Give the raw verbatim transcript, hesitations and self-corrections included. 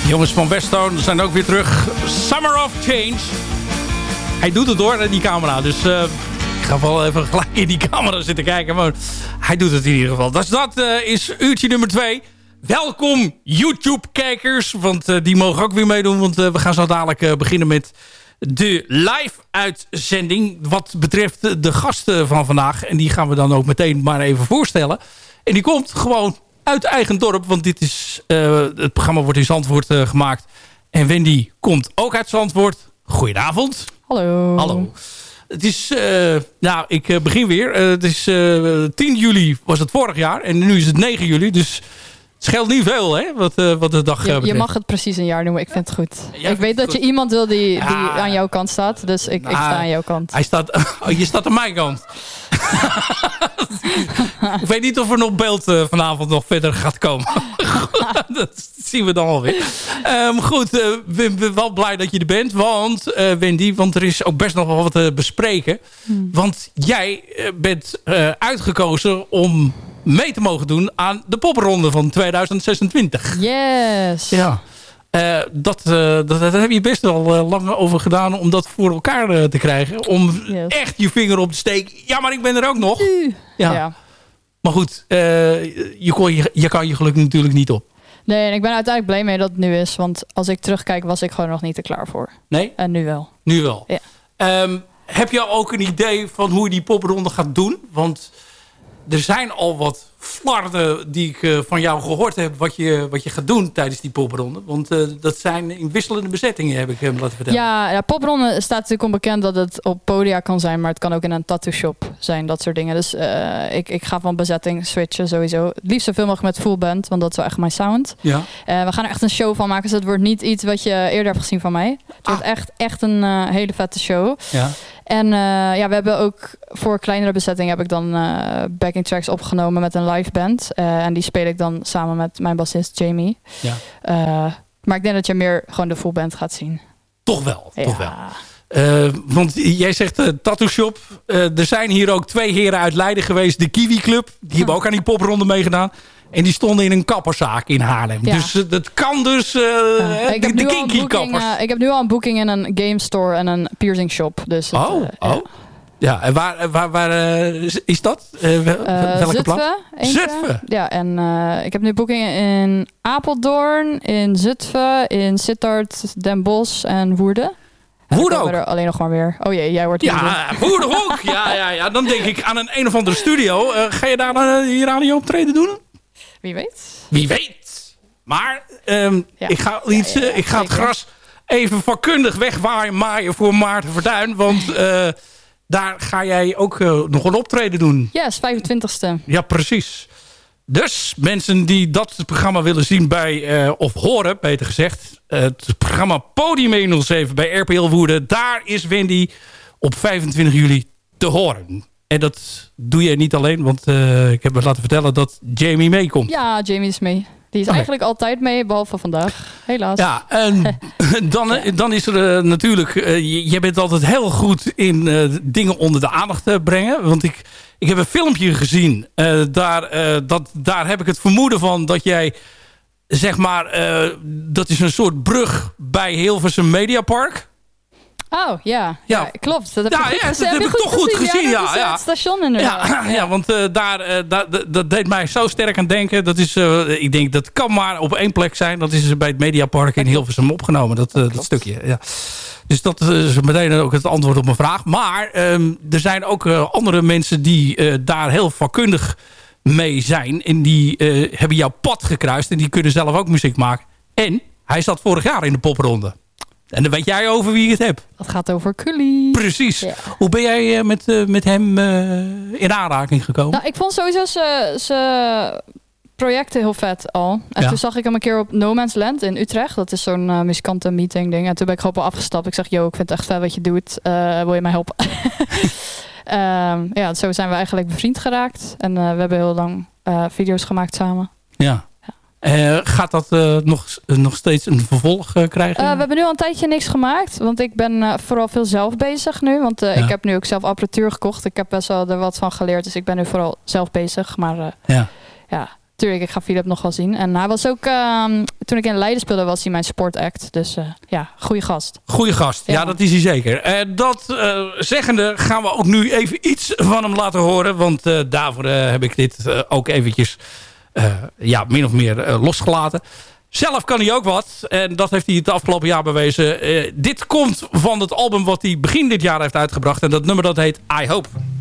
Jongens van Westone zijn ook weer terug. Summer of Change. Hij doet het door, die camera. Dus uh, ik ga wel even gelijk in die camera zitten kijken. Maar hij doet het in ieder geval. Dus dat uh, is uurtje nummer twee. Welkom YouTube-kijkers. Want uh, die mogen ook weer meedoen. Want uh, we gaan zo dadelijk uh, beginnen met de live-uitzending. Wat betreft de gasten van vandaag. En die gaan we dan ook meteen maar even voorstellen. En die komt gewoon uit eigen dorp. Want dit is, uh, het programma wordt in Zandvoort uh, gemaakt. En Wendy komt ook uit Zandvoort. Goedenavond. Hallo. Hallo. Het is, uh, nou, ik uh, begin weer. Uh, het is uh, tien juli was het vorig jaar. En nu is het negen juli. Dus het scheelt niet veel, hè, wat, uh, wat de dag uh, betreft. Je, je mag het precies een jaar noemen. Ik vind het goed. Ja, ik weet dat je iemand wil die, die ja, aan jouw kant staat. Dus ik, nou, ik sta aan jouw kant. Hij staat, oh, je staat aan mijn kant. Ik weet niet of er nog beeld uh, vanavond nog verder gaat komen. Dat zien we dan alweer. Um, goed, uh, we zijn wel blij dat je er bent. Want, uh, Wendy, want er is ook best nog wel wat te bespreken. Hmm. Want jij uh, bent uh, uitgekozen om mee te mogen doen aan de popronde van tweeduizend zesentwintig. Yes. Ja. Uh, dat, uh, dat, dat heb je best wel uh, lang over gedaan om dat voor elkaar uh, te krijgen. Om yes. echt je vinger op te steken. Ja, maar ik ben er ook nog. Ja. ja. Maar goed, uh, je, kon je, je kan je geluk natuurlijk niet op. Nee, en ik ben uiteindelijk blij mee dat het nu is. Want als ik terugkijk, was ik gewoon nog niet er klaar voor. Nee? En nu wel. Nu wel. Ja. Um, heb je ook een idee van hoe je die popronde gaat doen? Want er zijn al wat flarden die ik uh, van jou gehoord heb wat je, wat je gaat doen tijdens die popronde. Want uh, dat zijn in wisselende bezettingen, heb ik hem laten vertellen. Ja, ja, popronde staat natuurlijk onbekend dat het op podia kan zijn, maar het kan ook in een tattoo shop zijn, dat soort dingen. Dus uh, ik, ik ga van bezetting switchen sowieso. Het liefst zoveel mogelijk met full band, want dat is wel echt mijn sound. Ja. Uh, we gaan er echt een show van maken, dus het wordt niet iets wat je eerder hebt gezien van mij. Het ah. wordt echt, echt een uh, hele vette show. Ja. En uh, ja, we hebben ook voor kleinere bezetting heb ik dan uh, backing tracks opgenomen met een live band. Uh, en die speel ik dan samen met mijn bassist Jamie. Ja. Uh, maar ik denk dat je meer gewoon de full band gaat zien. Toch wel, ja. toch wel. Uh, want jij zegt uh, tattoo shop. Uh, er zijn hier ook twee heren uit Leiden geweest. De Kiwi Club. Die hebben ook aan die popronde meegedaan. En die stonden in een kapperszaak in Haarlem. Ja. Dus uh, dat kan dus uh, uh, ik de, heb de nu kinky al booking, kappers. Uh, ik heb nu al een boeking in een game store en een piercing shop. Dus het, oh, uh, oh. Ja. Ja, en waar, waar, waar uh, is dat? Uh, wel, uh, welke Zutphen, plaats? Zutphen. Ja, en uh, ik heb nu boekingen in Apeldoorn, in Zutphen, in Sittard, Den Bosch en Woerden. Woerden ook? Er alleen nog maar weer. Oh jee, jij wordt hier. Ja, Woerden ook. Ja, ja, ja. Dan denk ik aan een een of andere studio. Uh, ga je daar uh, hier aan je optreden doen? Wie weet. Wie weet. Maar um, ja. ik ga, iets, ja, ja, ja, ik ga het gras even vakkundig wegwaaien maaien voor Maarten Verduin. Want uh, daar ga jij ook uh, nog een optreden doen. Ja, is vijfentwintigste. Ja, precies. Dus mensen die dat programma willen zien bij, uh, of horen, beter gezegd. Uh, het programma Podium honderdzeven bij R P L Woerden. Daar is Wendy op vijfentwintig juli te horen. En dat doe je niet alleen, want uh, ik heb me laten vertellen dat Jamie meekomt. Ja, Jamie is mee. Die is okay. eigenlijk altijd mee, behalve vandaag. Helaas. Ja, en dan, dan is er uh, natuurlijk... Uh, jij bent altijd heel goed in uh, dingen onder de aandacht te brengen. Want ik, ik heb een filmpje gezien. Uh, daar, uh, dat, daar heb ik het vermoeden van dat jij... Zeg maar, uh, dat is een soort brug bij Hilversum Mediapark. Oh, ja. ja. ja klopt. Dat heb, ja, je ja, goed dat heb ik goed toch goed gezien. gezien. Ja, ja, ja. Het station inderdaad. Ja, ja. ja want uh, daar, uh, da, da, dat deed mij zo sterk aan denken. Dat is, uh, ik denk, dat kan maar op één plek zijn. Dat is bij het Mediapark in Hilversum opgenomen. Dat, uh, dat, dat stukje, ja. Dus dat is meteen ook het antwoord op mijn vraag. Maar um, er zijn ook uh, andere mensen die uh, daar heel vakkundig mee zijn. En die uh, hebben jouw pad gekruist. En die kunnen zelf ook muziek maken. En hij zat vorig jaar in de popronde. En dan weet jij over wie ik het heb. Dat gaat over Cully. Precies. Ja. Hoe ben jij uh, met, uh, met hem uh, in aanraking gekomen? Nou, ik vond sowieso zijn projecten heel vet al. En ja. toen zag ik hem een keer op No Man's Land in Utrecht. Dat is zo'n uh, muzikanten meeting ding. En toen ben ik gewoon op afgestapt. Ik zeg, yo, ik vind het echt vet wat je doet. Uh, wil je mij helpen? um, ja, zo zijn we eigenlijk bevriend geraakt. En uh, we hebben heel lang uh, video's gemaakt samen. Ja. Uh, gaat dat uh, nog, uh, nog steeds een vervolg uh, krijgen? Uh, we hebben nu al een tijdje niks gemaakt. Want ik ben uh, vooral veel zelf bezig nu. Want uh, ja. ik heb nu ook zelf apparatuur gekocht. Ik heb best wel er wat van geleerd. Dus ik ben nu vooral zelf bezig. Maar uh, ja. ja, het tuurlijk, ik ga Philip nog wel zien. En hij was ook, uh, toen ik in Leiden speelde, was hij mijn sportact. Dus uh, ja, goede gast. Goeie gast, ja, ja dat is hij zeker. Uh, dat uh, zeggende gaan we ook nu even iets van hem laten horen. Want uh, daarvoor uh, heb ik dit uh, ook eventjes uh, ja, min of meer uh, losgelaten. Zelf kan hij ook wat. En dat heeft hij het afgelopen jaar bewezen. Uh, dit komt van het album wat hij begin dit jaar heeft uitgebracht. En dat nummer dat heet I Hope.